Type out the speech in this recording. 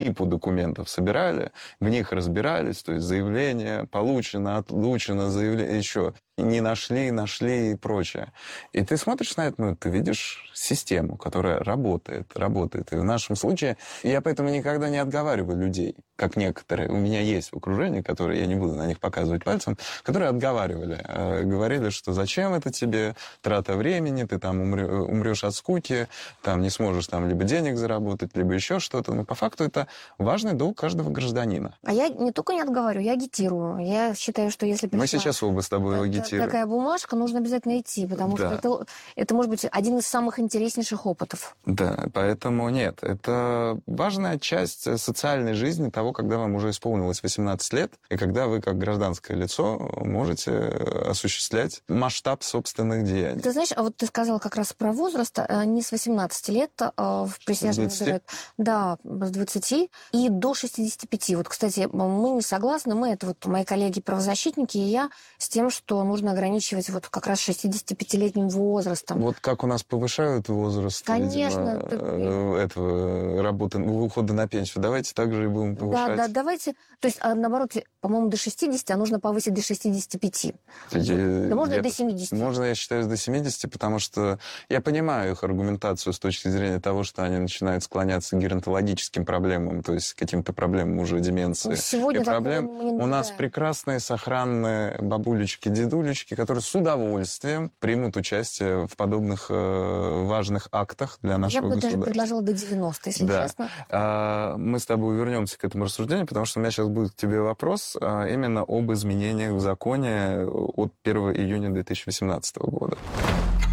кипу документов собирали, в них разбирались, то есть заявление получено, отлучено, заявление еще не нашли, нашли и прочее. И ты смотришь на это, ты видишь систему, которая работает. И в нашем случае я поэтому никогда не отговариваю людей, как некоторые. У меня есть в окружении, которые, я не буду на них показывать пальцем, которые отговаривали. Говорили, что зачем это тебе, трата времени, ты там умрешь от скуки, там не сможешь там либо денег заработать, либо еще что-то. Но по факту это важный долг каждого гражданина. А я не только не отговариваю, я агитирую. Я считаю, что если Мы сейчас оба с тобой агитируем. Такая бумажка, нужно обязательно идти, потому что это может быть один из самых интереснейших опытов. Да, поэтому нет. Это важная часть социальной жизни того, когда вам уже исполнилось 18 лет, и когда вы, как гражданское лицо, можете осуществлять масштаб собственных деяний. Ты знаешь, а вот ты сказала как раз про возраст, не с 18 лет в присяжные выбирают. Да, с 20 и до 65. Вот, кстати, мы не согласны, мы, это вот мои коллеги-правозащитники и я, с тем, что нужно ограничивать вот как раз 65-летним возрастом. Вот как у нас повышают возраст, конечно, видимо, этого работы, ухода на пенсию, давайте также и будем повышать. Да, давайте. То есть, наоборот, по-моему, до 60, а нужно повысить до 65. Да можно и до 70. Можно, я считаю, до 70, потому что я понимаю их аргументацию с точки зрения того, что они начинают склоняться к геронтологическим проблемам, то есть к каким-то проблемам уже деменции. Сегодня у нас прекрасные, сохранные бабулечки, дедулечки, которые с удовольствием примут участие в подобных важных актах для нашего государства. Я бы даже предложила до 90, если честно. Мы с тобой вернемся к этому рассуждению, потому что у меня сейчас будет к тебе вопрос именно об изменениях в законе от 1 июня 2018 года.